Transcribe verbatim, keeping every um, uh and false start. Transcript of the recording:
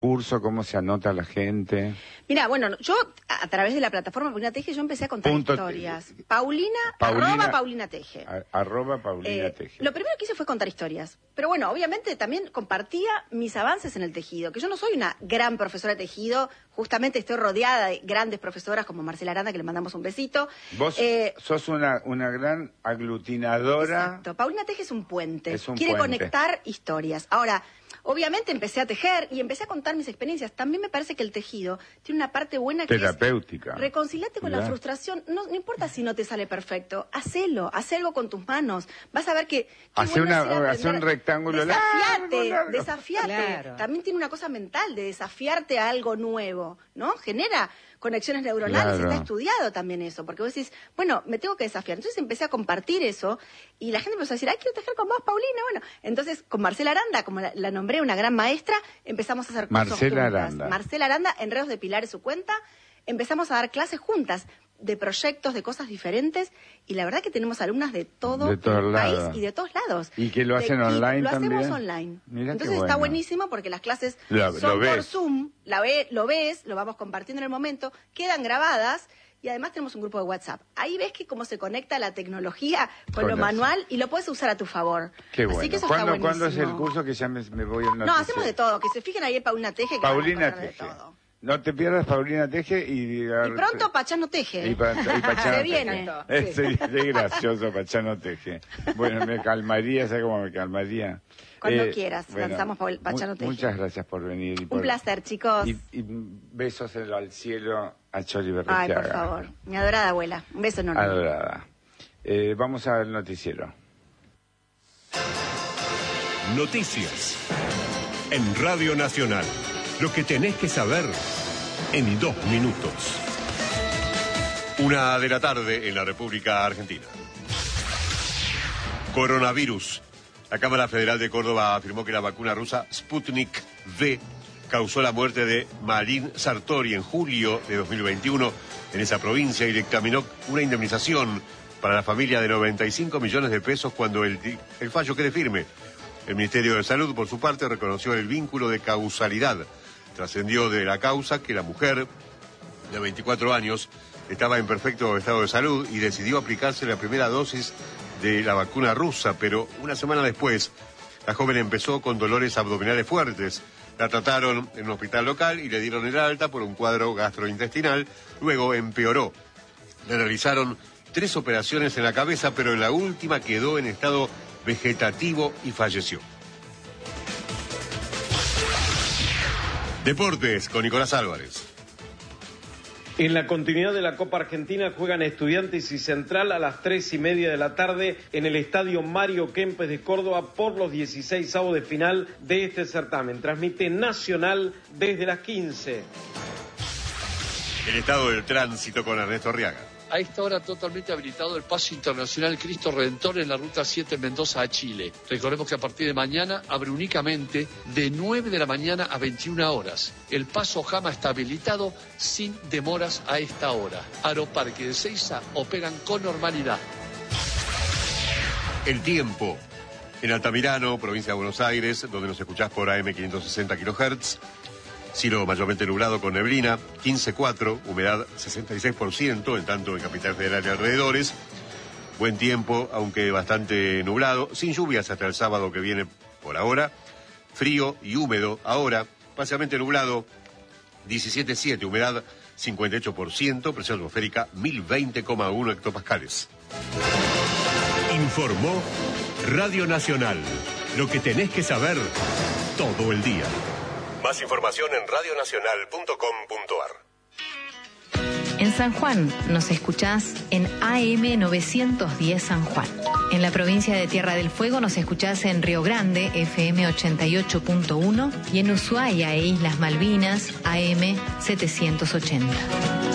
curso, cómo se anota la gente. Mira, bueno, yo a, a través de la plataforma Paulina Teje, yo empecé a contar Punto historias. Paulina, Paulina, arroba Paulina Teje. A, arroba Paulina Eh, Teje. lo primero que hice fue contar historias. Pero bueno, obviamente también compartía mis avances en el tejido, que yo no soy una gran profesora de tejido, justamente estoy rodeada de grandes profesoras como Marcela Aranda, que le mandamos un besito. Vos Eh, sos una, una gran aglutinadora. Exacto, Paulina Teje es un puente, Es un quiere puente. conectar historias. Ahora, obviamente empecé a tejer y empecé a contar mis experiencias. También me parece que el tejido tiene una parte buena que Terapéutica. es reconciliarte con Claro. la frustración. No, no importa si no te sale perfecto, hacelo, haz algo con tus manos. Vas a ver que... qué Hace bueno una- es ir a hace un aprender. rectángulo Desafiate, largo, largo. desafiate. Claro. También tiene una cosa mental de desafiarte a algo nuevo, ¿no? Genera conexiones neuronales, Claro. está estudiado también eso, porque vos decís, bueno, me tengo que desafiar. Entonces empecé a compartir eso y la gente empezó a decir, ay, quiero tejer con vos, Paulina. Bueno, entonces con Marcela Aranda, como la, la nombré una gran maestra, empezamos a hacer cursos Marcela juntas. Aranda. Marcela Aranda, Enredos de Pilar es su cuenta, empezamos a dar clases juntas de proyectos, de cosas diferentes, y la verdad que tenemos alumnas de todo De todos el país lados. y de todos lados. Y que lo De hacen kit, online Lo también. hacemos online. Mira qué Entonces está bueno. buenísimo porque las clases Lo- son lo por ves. Zoom, la ve, lo ves, lo vamos compartiendo en el momento, quedan grabadas, y además tenemos un grupo de WhatsApp. Ahí ves que cómo se conecta la tecnología con, Con lo las- manual y lo puedes usar a tu favor. Qué Así bueno. que eso está ¿Cuándo, ¿Cuándo es el buenísimo. curso que ya me, me voy al No, noticiero? hacemos de todo. Que se fijen ahí en Paulina Teje. Que van a Paulina encontrar de Teje. todo. No te pierdas Paulina Teje y... Y pronto Pachano Teje. Y, pa- y Pachano Se viene. Teje. Es, es gracioso, Pachano Teje. Bueno, me calmaría, ¿sabes cómo me calmaría? Cuando quieras, lanzamos Paul- Pachano mu- Teje. Muchas gracias por venir. Y por- Un placer, chicos. Y, y besos en- al cielo a Choli Ay, Berreciaga. por favor. Mi adorada abuela. Un beso enorme. Adorada. Eh, vamos al noticiero. Noticias. En Radio Nacional. Lo que tenés que saber en dos minutos. Una de la tarde en la República Argentina. Coronavirus. La Cámara Federal de Córdoba afirmó que la vacuna rusa Sputnik V causó la muerte de Marín Sartori en julio de dos mil veintiuno en esa provincia y dictaminó una indemnización para la familia de noventa y cinco millones de pesos cuando el, el fallo quede firme. El Ministerio de Salud, por su parte, reconoció el vínculo de causalidad. Trascendió de la causa que la mujer de veinticuatro años estaba en perfecto estado de salud y decidió aplicarse la primera dosis de la vacuna rusa, pero una semana después la joven empezó con dolores abdominales fuertes. La trataron en un hospital local y le dieron el alta por un cuadro gastrointestinal, luego empeoró. Le realizaron tres operaciones en la cabeza, pero en la última quedó en estado vegetativo y falleció. Deportes con Nicolás Álvarez. En la continuidad de la Copa Argentina juegan Estudiantes y Central a las tres y media de la tarde en el Estadio Mario Kempes de Córdoba por los dieciséis avos de final de este certamen. Transmite Nacional desde las quince. El estado del tránsito con Ernesto Arriaga. A esta hora totalmente habilitado el paso internacional Cristo Redentor en la ruta siete Mendoza a Chile. Recordemos que a partir de mañana abre únicamente de nueve de la mañana a veintiuna horas. El paso Jama está habilitado sin demoras a esta hora. Aeroparque de Ezeiza operan con normalidad. El tiempo. En Altamirano, provincia de Buenos Aires, donde nos escuchás por A M quinientos sesenta kilohertz. Cielo mayormente nublado con neblina, quince coma cuatro, humedad sesenta y seis por ciento, en tanto en Capital Federal y alrededores. Buen tiempo, aunque bastante nublado, sin lluvias hasta el sábado que viene por ahora. Frío y húmedo ahora, parcialmente nublado, diecisiete coma siete, humedad cincuenta y ocho por ciento, presión atmosférica mil veinte coma uno hectopascales. Informó Radio Nacional. Lo que tenés que saber todo el día. Más información en radionacional punto com punto ar. En San Juan nos escuchás en A M novecientos diez San Juan. En la provincia de Tierra del Fuego nos escuchás en Río Grande, F M ochenta y ocho punto uno, y en Ushuaia e Islas Malvinas, A M setecientos ochenta.